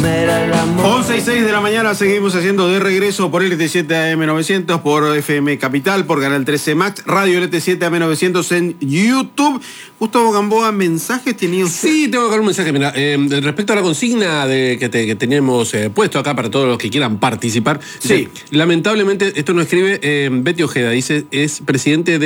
11 y 6 de la mañana seguimos haciendo de regreso por LT7 AM900, por FM Capital, por Canal 13 Max, Radio LT7 AM900 en YouTube. Gustavo Gamboa, ¿mensajes tenía usted? Sí, tengo que dar un mensaje. Mira, respecto a la consigna que teníamos puesto acá para todos los que quieran participar. Sí. Lamentablemente, esto nos escribe Betty Ojeda, dice, es presidente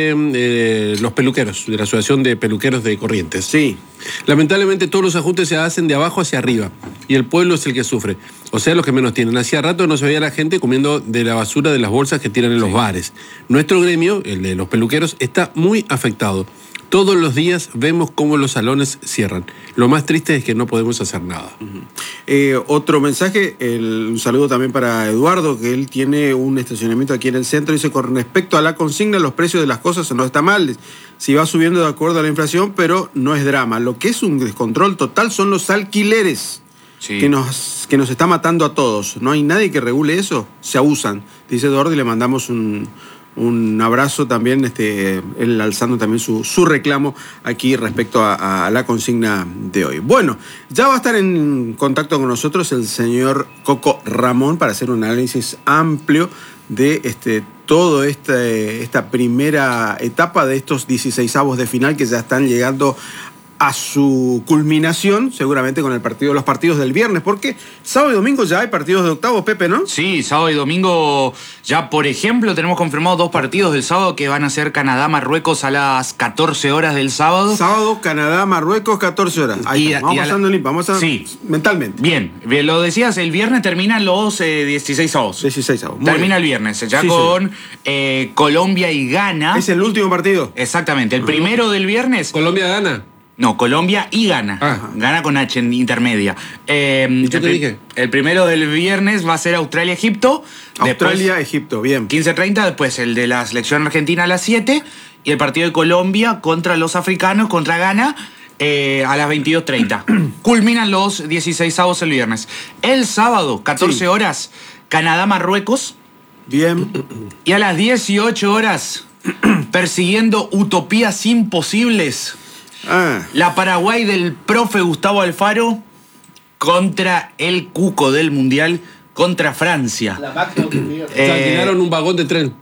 de los peluqueros, de la Asociación de Peluqueros de Corrientes. Sí. Lamentablemente todos los ajustes se hacen de abajo hacia arriba y el pueblo es el que sufre, o sea, los que menos tienen. Hacía rato no se veía la gente comiendo de la basura de las bolsas que tiran en los bares. Nuestro gremio, el de los peluqueros, está muy afectado. Todos los días vemos cómo los salones cierran. Lo más triste es que no podemos hacer nada. Otro mensaje, un saludo también para Eduardo, que él tiene un estacionamiento aquí en el centro. Dice, con respecto a la consigna, los precios de las cosas no están mal. Si va subiendo de acuerdo a la inflación, pero no es drama. Lo que es un descontrol total son los alquileres. Sí. que nos está matando a todos. No hay nadie que regule eso. Se abusan. Dice Eduardo y le mandamos un abrazo también, él alzando también su reclamo aquí respecto a la consigna de hoy. Bueno, ya va a estar en contacto con nosotros el señor Coco Ramón para hacer un análisis amplio de toda esta primera etapa de estos 16avos de final que ya están llegando a su culminación, seguramente con los partidos del viernes, porque sábado y domingo ya hay partidos de octavos, Pepe, ¿no? Sí, sábado y domingo ya, por ejemplo, tenemos confirmados 2 partidos del sábado que van a ser Canadá-Marruecos a las 14 horas del sábado. Sábado, Canadá-Marruecos, 14 horas. Ahí vamos pasando limpio, vamos a sí. Mentalmente. Bien, lo decías, el viernes terminan los 16avos. 16avos. Termina el viernes, ya sí, con Colombia y Ghana. Es el último partido. Exactamente, el primero del viernes. ¿Colombia-Ghana? No, Colombia y Ghana. Ghana con H en intermedia. ¿Y yo te dije? El primero del viernes va a ser Australia-Egipto. Australia-Egipto, bien. 15:30, después el de la selección argentina a las 7. Y el partido de Colombia contra los africanos, contra Ghana, a las 22:30. Culminan los 16avos el viernes. El sábado, 14 horas, Canadá-Marruecos. Bien. Y a las 18 horas, persiguiendo utopías imposibles. La Paraguay del profe Gustavo Alfaro contra el cuco del Mundial, contra Francia. Alquilaron un vagón de tren.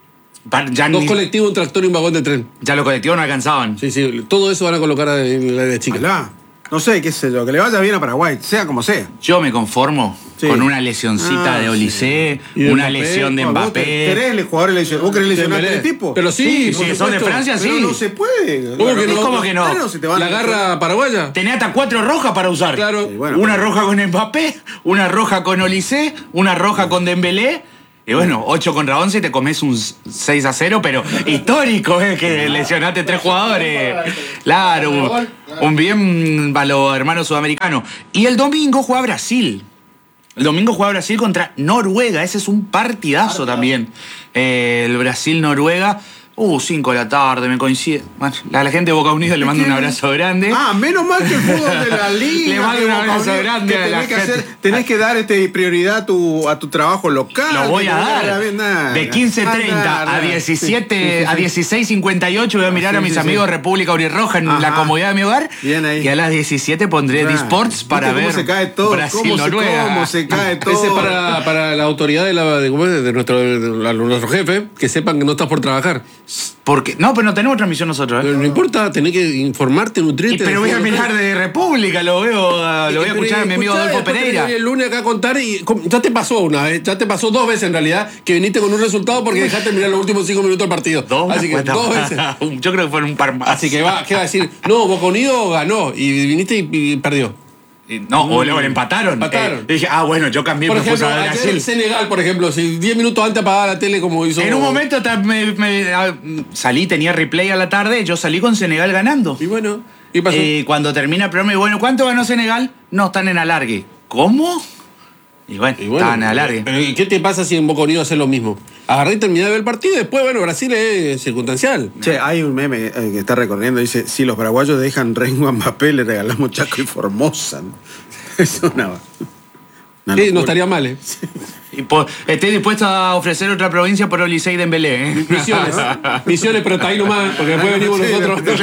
2 colectivos, un tractor y un vagón de tren. Ya los colectivos no alcanzaban. Sí, todo eso van a colocar en la área chica. Alá. No sé, qué sé yo, que le vaya bien a Paraguay, sea como sea. Yo me conformo con una lesioncita de Olise, una lesión de Mbappé. ¿Vos querés jugadores lesionados? ¿Vos querés lesionar a este tipo? Pero sí, si son de Francia, sí. Pero no se puede. ¿Cómo que no? La garra paraguaya. Tenía hasta 4 rojas para usar. Claro. Bueno, una roja con Mbappé, una roja con Olise, una roja con Dembélé. Y bueno, 8 contra 11 te comes un 6-0, pero histórico, que lesionaste 3 jugadores. Claro, un bien para los hermanos sudamericanos. Y el domingo juega Brasil. El domingo juega Brasil contra Noruega. Ese es un partidazo también. El Brasil-Noruega. 5 de la tarde, me coincide. Bueno, a la gente de Boca Unidos le mando un abrazo grande. Menos mal que el fútbol de la liga. Le mando un abrazo grande a la gente. Tenés que dar prioridad a tu trabajo local. Lo voy a dar. De 15:30 a 16:58 voy a mirar a mis amigos de República Urirroja en la comodidad de mi hogar. Bien ahí. Y a las 17 pondré D-Sports para ver cómo se cae todo. Brasil-Noruega. Cómo se cae todo. Ese es para la autoridad de nuestro jefe, que sepan que no estás por trabajar. Porque no, pero no tenemos transmisión nosotros. Pero no importa, tenés que informarte, nutrirte. Pero voy a mirar de República, lo voy a escuchar a mi amigo Adolfo Pereira. El lunes acá a contar y ya te pasó una vez, ya te pasó 2 veces en realidad, que viniste con un resultado porque dejaste mirar los últimos 5 minutos del partido. Así que 2 veces. Yo creo que fueron un par más. Así que ¿qué va a decir? No, Boca Unidos ganó y viniste y perdió. No, o le empataron. Dije, bueno, yo cambié. Por ejemplo, ayer Senegal, por ejemplo, si 10 minutos antes apagaba la tele como hizo. En un momento salí, tenía replay a la tarde, yo salí con Senegal ganando. Y bueno, ¿y pasó? Cuando termina el programa, y bueno, ¿cuánto ganó Senegal? No, están en alargue. ¿Cómo? Y bueno, estaban en alargue. Pero ¿qué te pasa si en Boca Unidos hace lo mismo? Agarré y terminé de ver el partido y después, Brasil es circunstancial. Che, hay un meme que está recorriendo, dice, si los paraguayos dejan Rengo a Mbappé, le regalamos Chaco y Formosa. Es una no estaría mal, ¿eh? Estoy dispuesto a ofrecer otra provincia por Olisei Dembélé, ¿eh? Misiones, pero está ahí nomás, porque después venimos nosotros.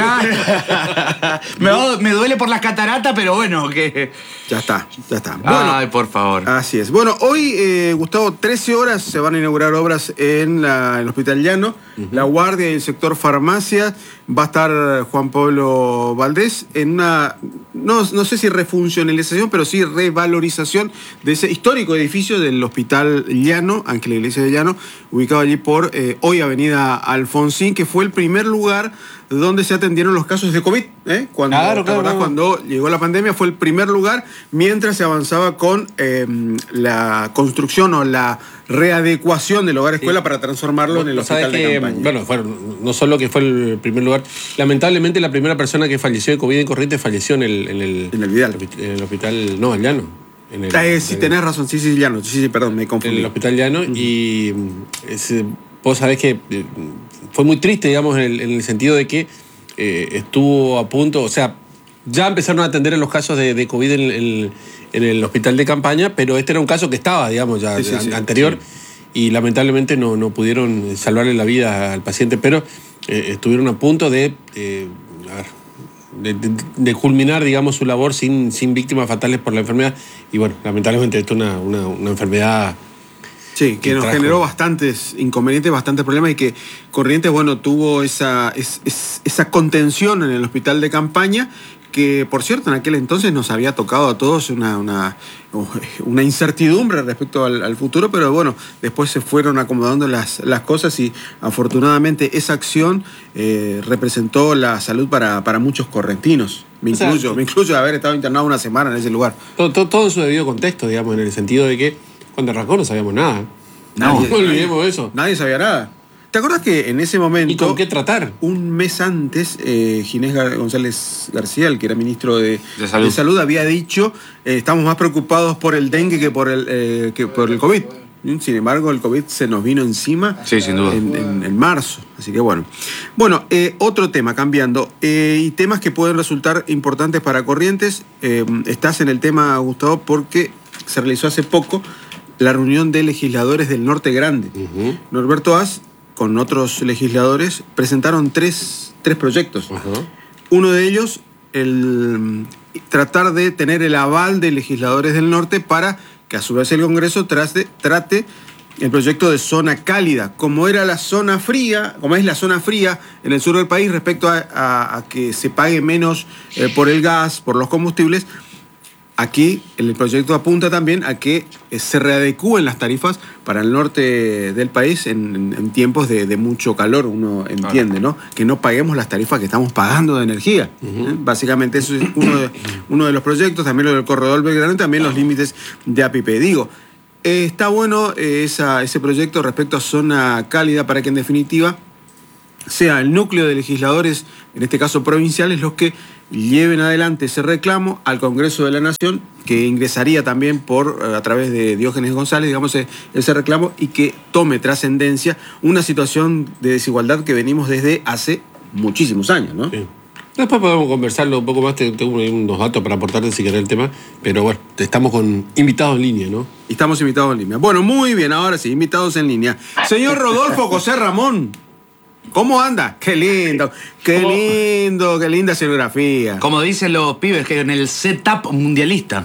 Me duele por las cataratas, pero bueno, que... Ya está. Bueno, ay, por favor. Así es. Bueno, hoy, Gustavo, 13 horas se van a inaugurar obras en el Hospital Llano, La Guardia y el sector farmacia. Va a estar Juan Pablo Valdés en una, no sé si refuncionalización, pero sí revalorización de ese histórico edificio del Hospital Llano, Ángel Iglesia de Llano, ubicado allí por hoy Avenida Alfonsín, que fue el primer lugar donde se atendieron los casos de COVID. Cuando llegó la pandemia fue el primer lugar, mientras se avanzaba con la construcción o la readecuación del hogar escuela para transformarlo en el hospital de campaña. Bueno, no solo que fue el primer lugar, lamentablemente la primera persona que falleció de COVID en Corrientes falleció en el Vidal. En el hospital, no, el Llano. Sí, tenés razón, sí, Llano. Sí, perdón, me confundí. En el hospital Llano y vos sabés que fue muy triste, digamos, en el sentido de que estuvo a punto, o sea, ya empezaron a atender en los casos de COVID en el hospital de campaña, pero este era un caso que estaba, digamos, ya anterior, y lamentablemente no pudieron salvarle la vida al paciente, pero estuvieron a punto de culminar, digamos, su labor sin víctimas fatales por la enfermedad, y bueno, lamentablemente esto es una enfermedad... Sí, que nos generó bastantes inconvenientes, bastantes problemas, y que Corrientes, bueno, tuvo esa contención en el hospital de campaña, que por cierto en aquel entonces nos había tocado a todos una incertidumbre respecto al futuro, pero bueno, después se fueron acomodando las cosas y afortunadamente esa acción representó la salud para muchos correntinos. Me incluyo de haber estado internado una semana en ese lugar. Todo en su debido contexto, digamos, en el sentido de que cuando arrancó no sabíamos nada. No olvidemos eso. Nadie sabía nada. ¿Te acuerdas que en ese momento... ¿Y con qué tratar? Un mes antes, Ginés González García, el que era ministro de Salud, había dicho estamos más preocupados por el dengue que por el COVID. Sin embargo, el COVID se nos vino encima sin duda. En marzo. Así que bueno. Bueno, otro tema, cambiando. Y temas que pueden resultar importantes para Corrientes. Estás en el tema, Gustavo, porque se realizó hace poco la reunión de legisladores del Norte Grande. Norberto As, con otros legisladores, presentaron tres proyectos. Uno de ellos, el tratar de tener el aval de legisladores del norte para que a su vez el Congreso trate el proyecto de zona cálida, como es la zona fría en el sur del país respecto a que se pague menos por el gas, por los combustibles. Aquí el proyecto apunta también a que se readecúen las tarifas para el norte del país en tiempos de mucho calor, uno entiende, ¿no? Que no paguemos las tarifas que estamos pagando de energía. Básicamente eso es uno de los proyectos, también lo del corredor Belgrano y también los límites de APP. Digo, está bueno ese proyecto respecto a zona cálida para que en definitiva sea el núcleo de legisladores, en este caso provinciales, los que lleven adelante ese reclamo al Congreso de la Nación, que ingresaría también a través de Diógenes González, digamos, ese reclamo, y que tome trascendencia una situación de desigualdad que venimos desde hace muchísimos años, ¿no? Sí. Después podemos conversarlo un poco más, tengo unos datos para aportarte si querés el tema, pero bueno, estamos con invitados en línea, ¿no? Estamos invitados en línea. Bueno, muy bien, ahora sí, invitados en línea. Señor Rodolfo José Ramón, ¿cómo anda? Qué lindo, qué linda escenografía. Como dicen los pibes, que en el setup mundialista.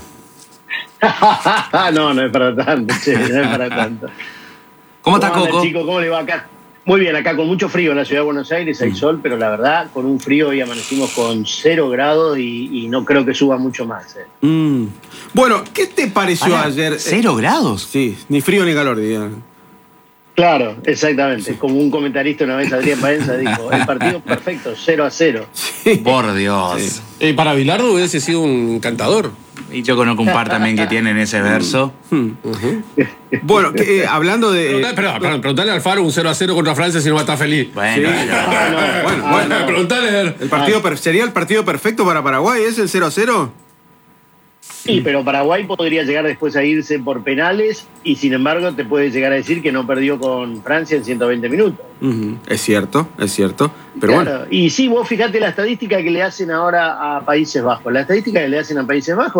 No es para tanto, che, no es para tanto. ¿Cómo está, Coco? Chico, ¿cómo le va acá? Muy bien, acá con mucho frío en la ciudad de Buenos Aires, hay sol, pero la verdad, con un frío hoy amanecimos con 0 grados y no creo que suba mucho más. Bueno, ¿qué te pareció ayer? ¿0 grados? Sí, ni frío ni calor, dirían. Claro, exactamente. Sí. Como un comentarista una vez, Adrián Paenza, dijo, el partido perfecto, 0-0. Sí. Por Dios. Sí. Para Bilardo hubiese sido un cantador. Y yo conozco un par también que tienen ese verso. Bueno, hablando de... Preguntale al Faro un 0-0 contra Francia si no va a estar feliz. Bueno, bueno. Preguntale. ¿Sería el partido perfecto para Paraguay? ¿Es el 0-0? Sí, pero Paraguay podría llegar después a irse por penales y sin embargo te puede llegar a decir que no perdió con Francia en 120 minutos. Es cierto. Pero claro. Bueno. Y sí, vos fijate la estadística que le hacen ahora a Países Bajos. La estadística que le hacen a Países Bajos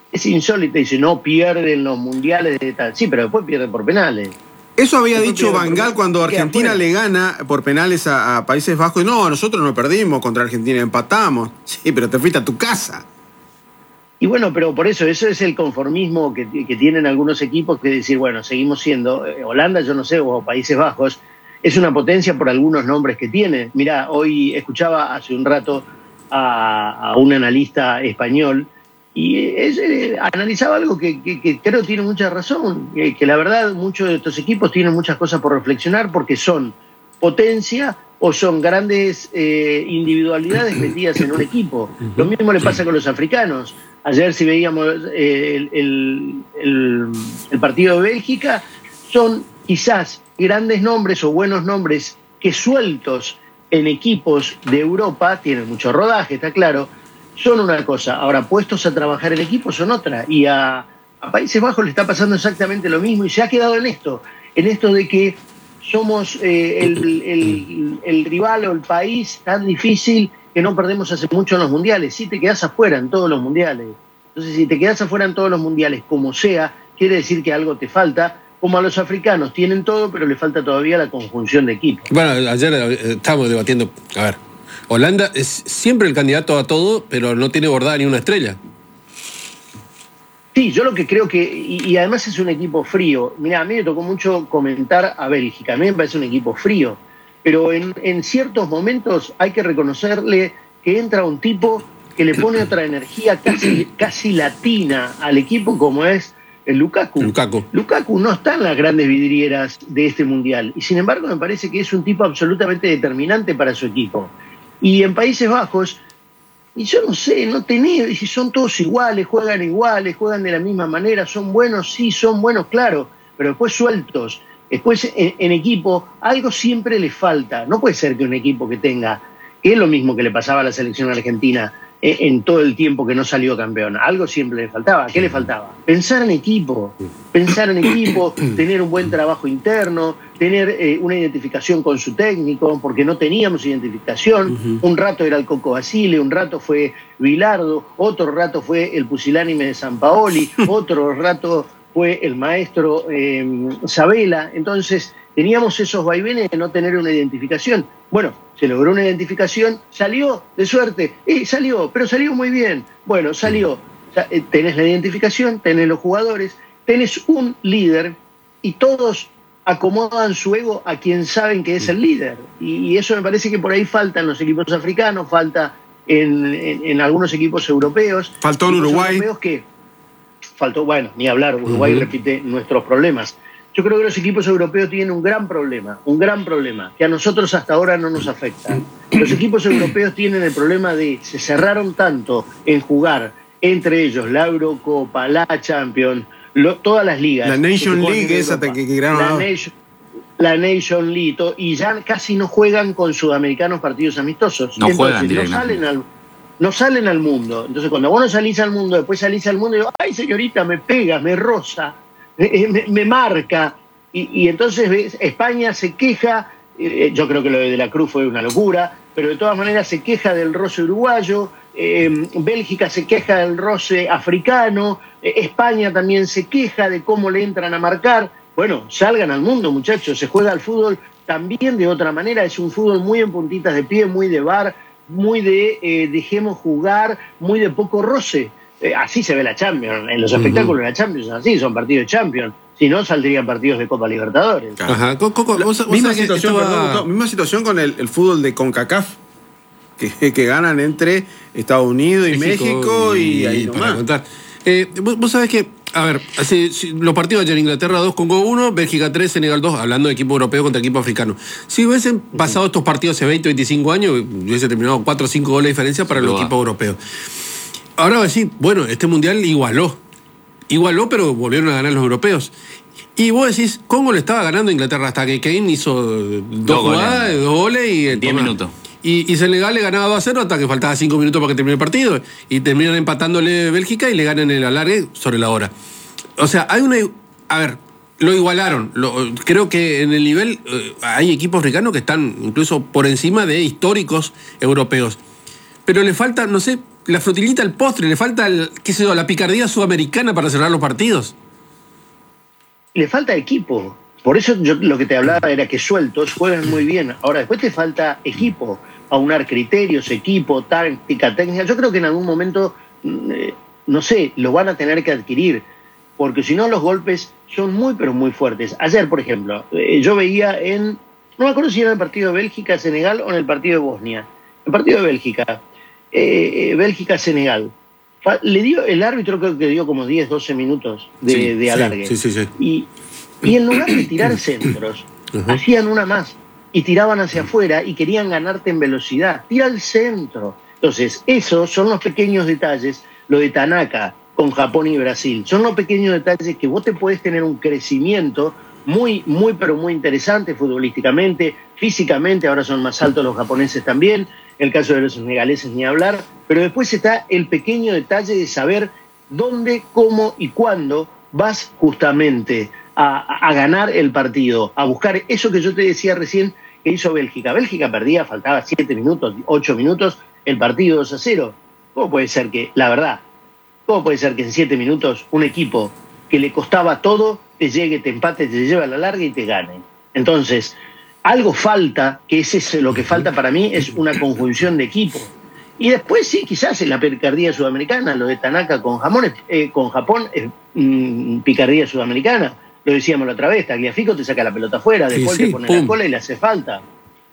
es insólita. Dice, no pierden los mundiales de tal. Sí, pero después pierden por penales. Eso había dicho Van Gaal cuando Argentina le gana por penales a Países Bajos. No, nosotros no perdimos contra Argentina, empatamos. Sí, pero te fuiste a tu casa. Y bueno, pero por eso es el conformismo que tienen algunos equipos, que decir, bueno, seguimos siendo, Holanda, yo no sé, o Países Bajos, es una potencia por algunos nombres que tiene. Mirá, hoy escuchaba hace un rato a un analista español y analizaba algo que creo tiene mucha razón, que la verdad muchos de estos equipos tienen muchas cosas por reflexionar porque son potencia o son grandes individualidades metidas en un equipo. Lo mismo le pasa con los africanos. Ayer si veíamos el partido de Bélgica, son quizás grandes nombres o buenos nombres que sueltos en equipos de Europa, tienen mucho rodaje, está claro, son una cosa. Ahora, puestos a trabajar en equipos son otra. Y a Países Bajos le está pasando exactamente lo mismo y se ha quedado en esto de que somos el rival o el país tan difícil que no perdemos hace mucho en los mundiales. Sí, te quedás afuera en todos los mundiales. Entonces, si te quedás afuera en todos los mundiales, como sea, quiere decir que algo te falta. Como a los africanos, tienen todo, pero le falta todavía la conjunción de equipos. Bueno, ayer estábamos debatiendo, a ver, Holanda es siempre el candidato a todo, pero no tiene bordada ni una estrella. Sí, yo lo que creo que, y además es un equipo frío. Mirá, a mí me tocó mucho comentar a Bélgica, a mí me parece un equipo frío, pero en ciertos momentos hay que reconocerle que entra un tipo que le pone otra energía casi latina al equipo, como es el Lukaku. Lukaku no está en las grandes vidrieras de este mundial y sin embargo me parece que es un tipo absolutamente determinante para su equipo. Y en Países Bajos, y yo no sé, no tenés, si son todos iguales, juegan de la misma manera, son buenos, sí, son buenos, claro, pero después sueltos, después en equipo, algo siempre le falta. No puede ser que un equipo que tenga, que es lo mismo que le pasaba a la selección argentina, en todo el tiempo que no salió campeón. Algo siempre le faltaba. ¿Qué le faltaba? Pensar en equipo, tener un buen trabajo interno, tener una identificación con su técnico, porque no teníamos identificación. Un rato era el Coco Basile, un rato fue Bilardo, otro rato fue el pusilánime de Sampaoli, otro rato fue el maestro Sabela. Entonces teníamos esos vaivenes de no tener una identificación. Bueno, se logró una identificación, salió de suerte, pero salió muy bien. Bueno, salió, tenés la identificación, tenés los jugadores, tenés un líder y todos acomodan su ego a quien saben que es el líder. Y eso me parece que por ahí falta en los equipos africanos, falta en algunos equipos europeos. Faltó en Uruguay. Faltó, bueno, ni hablar, Uruguay repite nuestros problemas. Yo creo que los equipos europeos tienen un gran problema, que a nosotros hasta ahora no nos afecta. Los equipos europeos tienen el problema de se cerraron tanto en jugar entre ellos la Eurocopa, la Champions, todas las ligas. La Nation League, esa que crearon. La Nation League, y ya casi no juegan con sudamericanos partidos amistosos. No juegan directamente. No salen al mundo. Entonces, cuando vos no salís al mundo, después salís al mundo y digo, ay, señorita, me pega, me roza. Me marca, y entonces ¿ves? España se queja, yo creo que lo de la Cruz fue una locura, pero de todas maneras se queja del roce uruguayo, Bélgica se queja del roce africano, España también se queja de cómo le entran a marcar. Bueno, salgan al mundo, muchachos, se juega al fútbol también de otra manera, es un fútbol muy en puntitas de pie, muy de bar, muy de dejemos jugar, muy de poco roce. Así se ve la Champions. En los espectáculos de la Champions así, son partidos de Champions. Si no, saldrían partidos de Copa Libertadores. Ajá. Coco, misma situación con el fútbol de CONCACAF, que ganan entre Estados Unidos y México y ahí nomás. Vos sabés que, a ver, los partidos ayer, Inglaterra 2, Congo 1, Bélgica 3, Senegal 2, hablando de equipo europeo contra equipo africano. Si hubiesen pasado estos partidos hace 20 o 25 años, hubiese terminado 4 o 5 goles de diferencia para los equipos europeos. Ahora va a decir, bueno, este mundial igualó, pero volvieron a ganar los europeos. Y vos decís, Congo le estaba ganando a Inglaterra hasta que Kane hizo 2 jugadas, 2 goles y 10 minutos. Y Senegal le ganaba 2-0 hasta que faltaba 5 minutos para que termine el partido. Y terminan empatándole Bélgica y le ganan el alargue sobre la hora. O sea, hay una... A ver, lo igualaron. Creo que en el nivel hay equipos africanos que están incluso por encima de históricos europeos. Pero le falta, no sé, la frutilita al postre, le falta, qué sé yo, la picardía sudamericana para cerrar los partidos. Le falta equipo. Por eso yo lo que te hablaba era que sueltos juegan muy bien. Ahora, después te falta equipo, aunar criterios, equipo, táctica, técnica. Yo creo que en algún momento, no sé, lo van a tener que adquirir, porque si no los golpes son muy, pero muy fuertes. Ayer, por ejemplo, yo veía no me acuerdo si era en el partido de Bélgica-Senegal o en el partido de Bosnia. El partido de Bélgica, Bélgica-Senegal. El árbitro creo que dio como 10, 12 minutos de alargue. Sí. Y en lugar de tirar centros, hacían una más y tiraban hacia afuera y querían ganarte en velocidad. Tira al centro. Entonces, esos son los pequeños detalles, lo de Tanaka con Japón y Brasil. Son los pequeños detalles que vos te podés tener un crecimiento muy, muy, pero muy interesante futbolísticamente, físicamente. Ahora son más altos los japoneses también. El caso de los senegaleses ni hablar. Pero después está el pequeño detalle de saber dónde, cómo y cuándo vas justamente a ganar el partido, a buscar eso que yo te decía recién que hizo Bélgica. Bélgica perdía, faltaba 7 minutos, 8 minutos, el partido 2-0. ¿Cómo puede ser que, la verdad, cómo puede ser que en 7 minutos un equipo que le costaba todo te llegue, te empate, te lleve a la larga y te gane? Entonces, algo falta, que es lo que falta para mí, es una conjunción de equipo. Y después sí, quizás en la picardía sudamericana, lo de Tanaka con Japón es picardía sudamericana. Lo decíamos la otra vez, Tagliafico te saca la pelota afuera, después te pone la cola y le hace falta.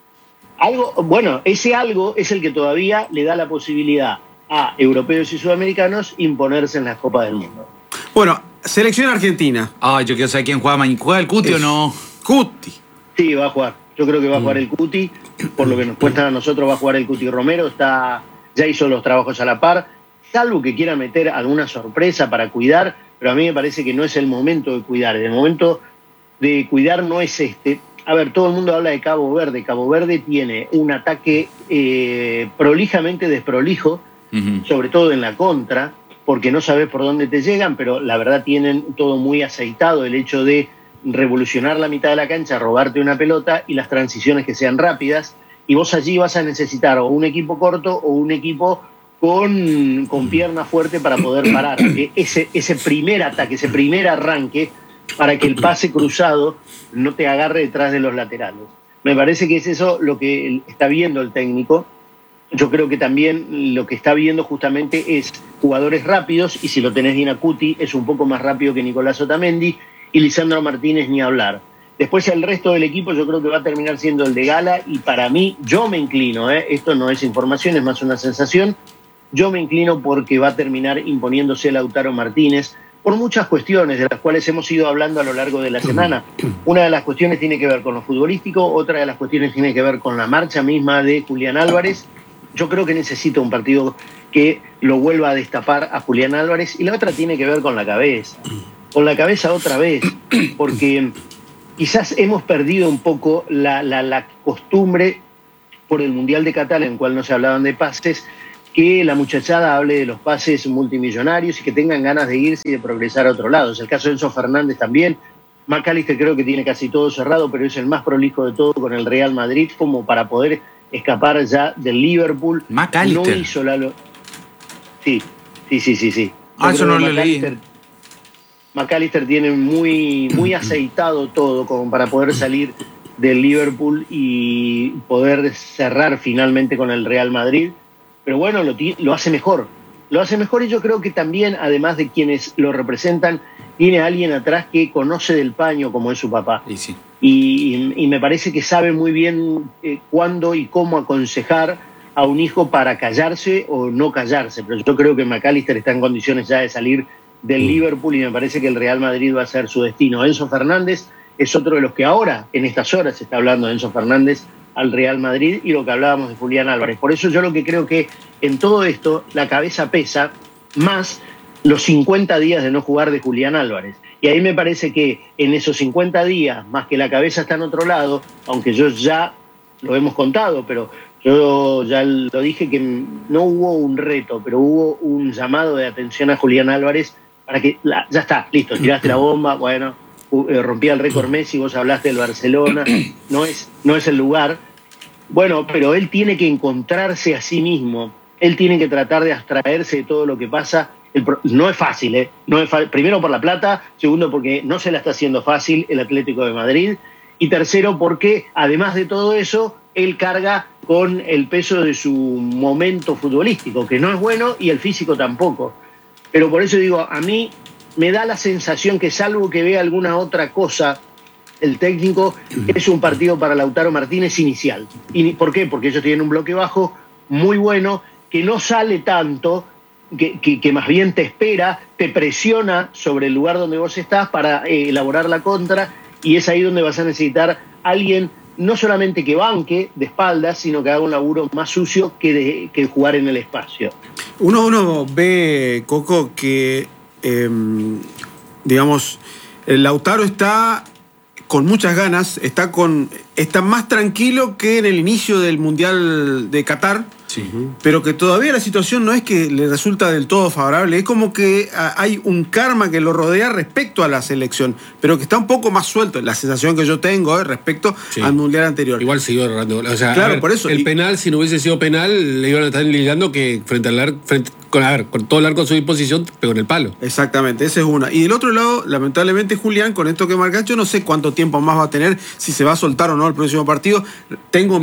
Ese algo es el que todavía le da la posibilidad a europeos y sudamericanos imponerse en las Copas del Mundo. Bueno, selección argentina. Yo quiero saber quién juega mañana. ¿Juega el Cuti o no? Cuti. Sí, va a jugar. Yo creo que va a jugar el Cuti. Por lo que nos cuesta a nosotros, va a jugar el Cuti Romero. Ya hizo los trabajos a la par. Salvo que quiera meter alguna sorpresa para cuidar, pero a mí me parece que no es el momento de cuidar. El momento de cuidar no es este. A ver, todo el mundo habla de Cabo Verde. Cabo Verde tiene un ataque prolijamente desprolijo, sobre todo en la contra, porque no sabes por dónde te llegan, pero la verdad tienen todo muy aceitado, el hecho de revolucionar la mitad de la cancha, robarte una pelota y las transiciones que sean rápidas, y vos allí vas a necesitar o un equipo corto o un equipo con pierna fuerte para poder parar ese primer ataque, ese primer arranque, para que el pase cruzado no te agarre detrás de los laterales. Me parece que es eso lo que está viendo el técnico. Yo creo que también lo que está viendo justamente es jugadores rápidos, y si lo tenés bien a Cuti, es un poco más rápido que Nicolás Otamendi, y Lisandro Martínez ni hablar. Después el resto del equipo yo creo que va a terminar siendo el de Gala, y para mí, yo me inclino, esto no es información, es más una sensación, yo me inclino porque va a terminar imponiéndose Lautaro Martínez, por muchas cuestiones de las cuales hemos ido hablando a lo largo de la semana. Una de las cuestiones tiene que ver con lo futbolístico, otra de las cuestiones tiene que ver con la marcha misma de Julián Álvarez. Yo creo que necesita un partido que lo vuelva a destapar a Julián Álvarez, y la otra tiene que ver con la cabeza otra vez, porque quizás hemos perdido un poco la costumbre por el Mundial de Qatar, en el cual no se hablaban de pases, que la muchachada hable de los pases multimillonarios y que tengan ganas de irse y de progresar a otro lado. Es el caso de Enzo Fernández también. McAllister creo que tiene casi todo cerrado, pero es el más prolijo de todo con el Real Madrid, como para poder escapar ya del Liverpool. McAllister. No hizo Sí. Eso no lo leí. McAllister tiene muy aceitado todo como para poder salir del Liverpool y poder cerrar finalmente con el Real Madrid. Pero bueno, lo hace mejor. Lo hace mejor, y yo creo que también, además de quienes lo representan, tiene alguien atrás que conoce del paño, como es su papá. Sí. Y me parece que sabe muy bien cuándo y cómo aconsejar a un hijo para callarse o no callarse. Pero yo creo que McAllister está en condiciones ya de salir del Liverpool, y me parece que el Real Madrid va a ser su destino. Enzo Fernández es otro de los que ahora, en estas horas, se está hablando de Enzo Fernández al Real Madrid, y lo que hablábamos de Julián Álvarez. Por eso yo lo que creo que en todo esto la cabeza pesa más los 50 días de no jugar de Julián Álvarez. Y ahí me parece que en esos 50 días, más que la cabeza está en otro lado, aunque yo ya lo hemos contado, pero yo ya lo dije, que no hubo un reto, pero hubo un llamado de atención a Julián Álvarez para que ya está, listo, tiraste la bomba, bueno, rompía el récord Messi, vos hablaste del Barcelona, no es el lugar. Bueno, pero él tiene que encontrarse a sí mismo Él tiene que tratar de abstraerse de todo lo que pasa. No es fácil, ¿eh? No es primero por la plata, segundo porque no se la está haciendo fácil el Atlético de Madrid, y tercero porque, además de todo eso, él carga con el peso de su momento futbolístico, que no es bueno, y el físico tampoco. Pero por eso digo, a mí me da la sensación que, salvo que vea alguna otra cosa, el técnico, es un partido para Lautaro Martínez inicial. ¿Y por qué? Porque ellos tienen un bloque bajo muy bueno, que no sale tanto, que más bien te espera, te presiona sobre el lugar donde vos estás para elaborar la contra, y es ahí donde vas a necesitar a alguien no solamente que banque de espaldas, sino que haga un laburo más sucio que jugar en el espacio. Uno ve, Coco, que, digamos, el Lautaro está con muchas ganas, está más tranquilo que en el inicio del Mundial de Qatar, sí, pero que todavía la situación no es que le resulta del todo favorable, es como que hay un karma que lo rodea respecto a la selección, pero que está un poco más suelto, la sensación que yo tengo respecto al Mundial anterior. Igual siguió errando, o sea, claro, por eso. El penal, si no hubiese sido penal, le iban a estar ligando que frente al arco, con todo el arco a su disposición, pegó en el palo. Exactamente, esa es una. Y del otro lado, lamentablemente, Julián, con esto que marcas, yo no sé cuánto tiempo más va a tener, si se va a soltar o no el próximo partido. Tengo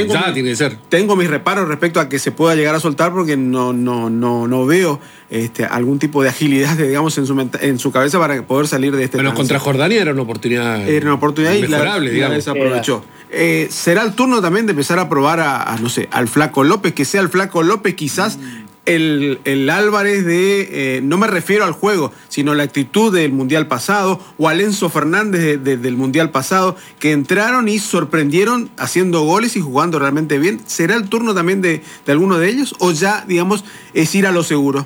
mis reparos respecto a que se pueda llegar a soltar, porque no veo algún tipo de agilidad, digamos, en su cabeza para poder salir de este. Pero contra Jordania era una oportunidad. Era una oportunidad mejorable, y la desaprovechó. Será el turno también de empezar a probar no sé, al Flaco López, que sea el Flaco López quizás el Álvarez no me refiero al juego, sino la actitud del Mundial pasado, o al Enzo Fernández del Mundial pasado, que entraron y sorprendieron haciendo goles y jugando realmente bien. ¿Será el turno también de alguno de ellos, o ya, digamos, es ir a lo seguro?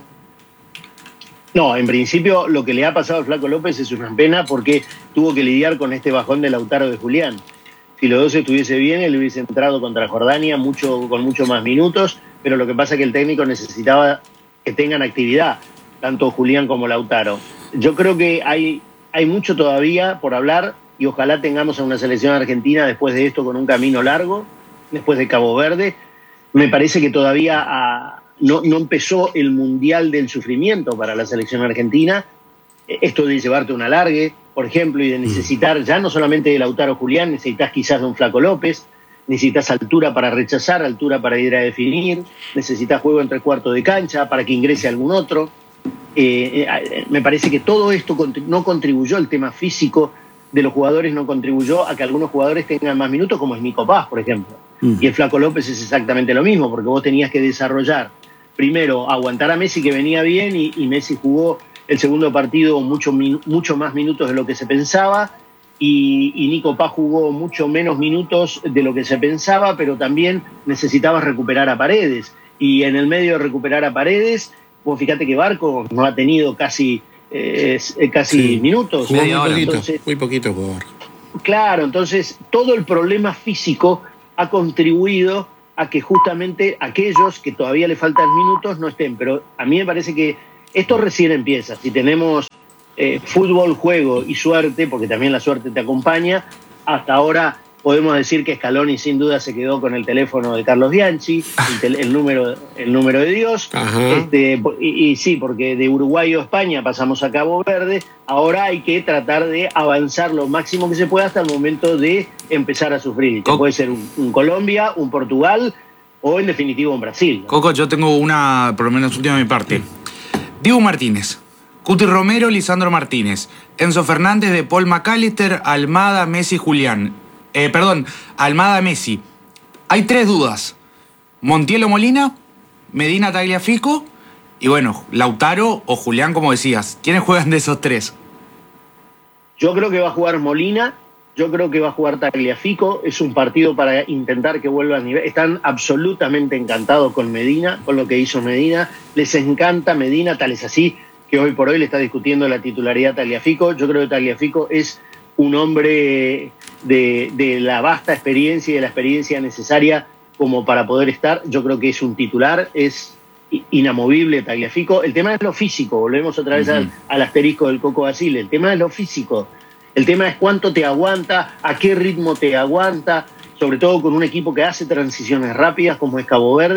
No, en principio lo que le ha pasado al Flaco López es una pena, porque tuvo que lidiar con este bajón de Lautaro de Julián. Si los dos estuviese bien, él hubiese entrado contra Jordania con mucho más minutos, pero lo que pasa es que el técnico necesitaba que tengan actividad, tanto Julián como Lautaro. Yo creo que hay mucho todavía por hablar, y ojalá tengamos a una selección argentina después de esto con un camino largo, después de Cabo Verde. Me parece que todavía no empezó el Mundial del Sufrimiento para la selección argentina. Esto de llevarte un alargue, por ejemplo, y de necesitar ya no solamente de Lautaro Julián, necesitas quizás de un Flaco López, necesitas altura para rechazar, altura para ir a definir, necesitas juego entre cuartos de cancha para que ingrese algún otro. Me parece que todo esto no contribuyó, el tema físico de los jugadores no contribuyó a que algunos jugadores tengan más minutos, como es Nico Paz, por ejemplo. Y el Flaco López es exactamente lo mismo, porque vos tenías que desarrollar, primero, aguantar a Messi, que venía bien, y Messi jugó el segundo partido mucho más minutos de lo que se pensaba, y Nico Paz jugó mucho menos minutos de lo que se pensaba, pero también necesitaba recuperar a Paredes. Y en el medio de recuperar a Paredes, vos fíjate que Barco no ha tenido casi minutos. Muy poquito jugador. Claro, entonces todo el problema físico ha contribuido a que justamente aquellos que todavía le faltan minutos no estén. Pero a mí me parece que esto recién empieza. Si tenemos fútbol, juego y suerte, porque también la suerte te acompaña, hasta ahora podemos decir que Scaloni sin duda se quedó con el teléfono de Carlos Bianchi, el número de Dios. Y sí, porque de Uruguay o España pasamos a Cabo Verde. Ahora hay que tratar de avanzar lo máximo que se pueda hasta el momento de empezar a sufrir. Que puede ser un Colombia, un Portugal o en definitiva un Brasil, ¿no? Coco, yo tengo una, por lo menos última de mi parte. Diego Martínez, Cuti Romero, Lisandro Martínez, Enzo Fernández, De Paul McAllister, Almada, Messi, Julián. Almada, Messi. Hay 3 dudas. Montiel o Molina, Medina, Tagliafico y bueno, Lautaro o Julián, como decías. ¿Quiénes juegan de esos 3? Yo creo que va a jugar Molina, yo creo que va a jugar Tagliafico. Es un partido para intentar que vuelva al nivel. Están absolutamente encantados con Medina, con lo que hizo Medina. Les encanta Medina, tal es así que hoy por hoy le está discutiendo la titularidad a Tagliafico. Yo creo que Tagliafico es un hombre de la vasta experiencia y de la experiencia necesaria como para poder estar. Yo creo que es un titular, es inamovible Tagliafico. El tema es lo físico, volvemos otra vez al asterisco del Coco Basile. El tema es lo físico, el tema es cuánto te aguanta, a qué ritmo te aguanta, sobre todo con un equipo que hace transiciones rápidas como es Cabo Verde,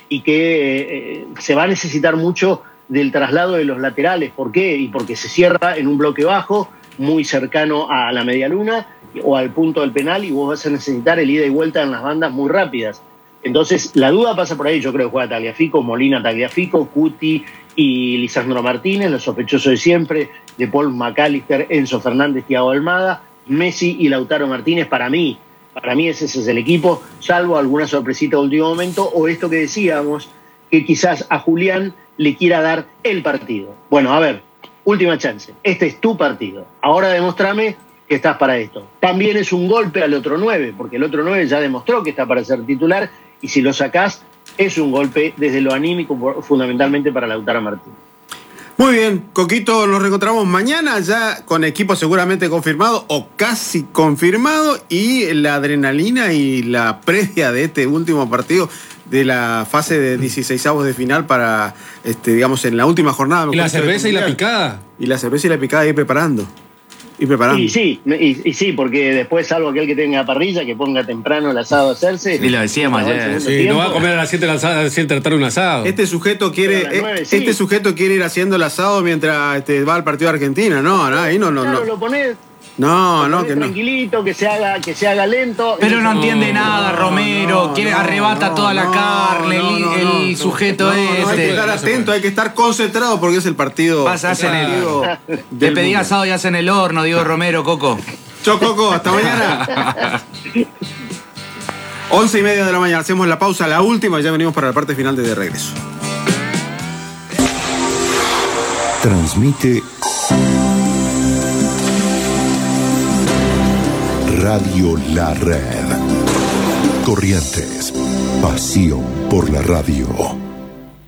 y que se va a necesitar mucho del traslado de los laterales. ¿Por qué? Y porque se cierra en un bloque bajo, muy cercano a la medialuna o al punto del penal, y vos vas a necesitar el ida y vuelta en las bandas muy rápidas. Entonces, la duda pasa por ahí. Yo creo que juega Tagliafico, Molina, Tagliafico, Cuti y Lisandro Martínez, los sospechosos de siempre, de Paul McAllister, Enzo Fernández, Thiago Almada, Messi y Lautaro Martínez. Para mí ese es el equipo, salvo alguna sorpresita de último momento, o esto que decíamos, que quizás a Julián le quiera dar el partido. Bueno, a ver, última chance. Este es tu partido. Ahora demostrame que estás para esto. También es un golpe al otro 9, porque el otro 9 ya demostró que está para ser titular, y si lo sacás, es un golpe desde lo anímico, fundamentalmente para Lautaro Martínez. Muy bien, Coquito, nos reencontramos mañana ya con equipo seguramente confirmado o casi confirmado, y la adrenalina y la previa de este último partido de la fase de 16avos de final para, digamos, en la última jornada. ¿Y la cerveza y la picada? Y la cerveza y la picada ir preparando. Y sí, porque después, salvo aquel que tenga parrilla, que ponga temprano el asado a hacerse. Y lo decíamos ayer. Sí, no va a comer a las 7 de la tarde un asado. Este sujeto quiere ir haciendo el asado mientras va al partido de Argentina. No, ahí no. Claro, lo ponés. No, que no. Tranquilito, que se haga lento. Pero no entiende nada, Romero. Arrebata toda la carne, el sujeto Hay que estar atento, hay que estar concentrado porque es el partido. Te pedí asado y hacen el horno, digo Romero, Coco. Chau, Coco, hasta mañana. 11:30 de la mañana, hacemos la pausa, la última, y ya venimos para la parte final de regreso. Transmite Radio La Red. Corrientes, pasión por la radio.